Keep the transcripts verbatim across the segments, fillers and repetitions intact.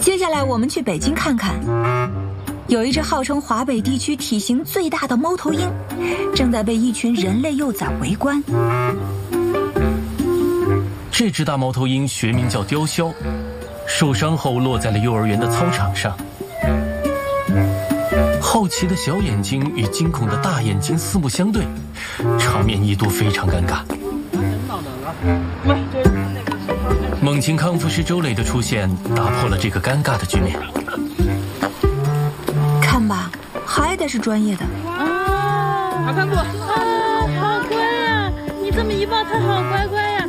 接下来我们去北京看看，有一只号称华北地区体型最大的猫头鹰，正在被一群人类幼崽围观。 这只大猫头鹰学名叫雕鸮，受伤后落在了幼儿园的操场上。好奇的小眼睛与惊恐的大眼睛四目相对，场面一度非常尴尬。猛禽康复师周磊的出现打破了这个尴尬的局面。 看吧，还得是专业的。 啊，好看不？啊，好乖呀！你这么一抱，它好乖乖呀。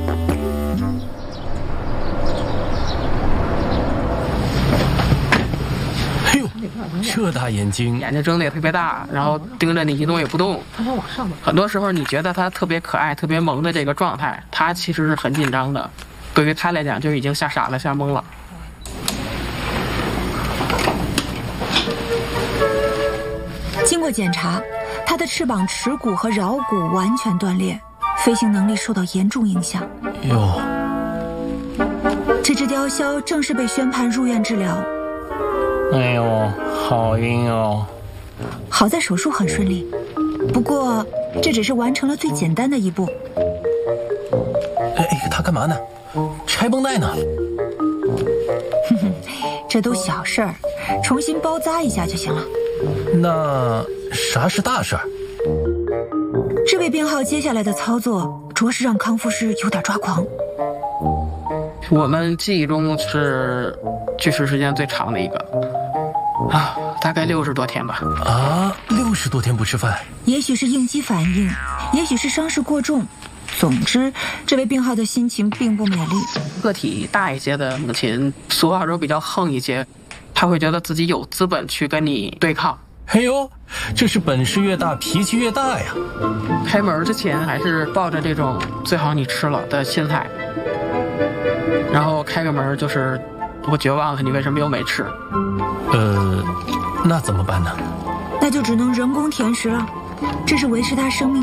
哎呦，这大眼睛， 眼睛睁得也特别大，然后盯着你一动也不动。很多时候你觉得它特别可爱、特别萌的这个状态，它其实是很紧张的。对于它来讲，就已经吓傻了、吓懵了。 经过检查，它的翅膀耻骨和桡骨完全断裂，飞行能力受到严重影响。 哟， 这只雕鸮正式被宣判入院治疗。 哎呦，好晕哦！ 好在手术很顺利，不过这只是完成了最简单的一步。 哎哎，他干嘛呢？拆绷带呢？ 哼哼，这都小事儿，重新包扎一下就行了。 那啥是大事儿？ 这位病号接下来的操作，着实让康复师有点抓狂。 我们记忆中是去世时间最长的一个，啊，大概六十多天吧。 啊，六十多天不吃饭？ 也许是应激反应，也许是伤势过重。总之，这位病号的心情并不美丽。 个体大一些的猛禽，俗话说比较横一些，他会觉得自己有资本去跟你对抗。 哎呦，这是本事越大，脾气越大呀！ 开门之前还是抱着这种最好你吃了的心态，然后开个门就是我绝望了，你为什么又没吃？ 呃，那怎么办呢？ 那就只能人工填食了，这是维持他生命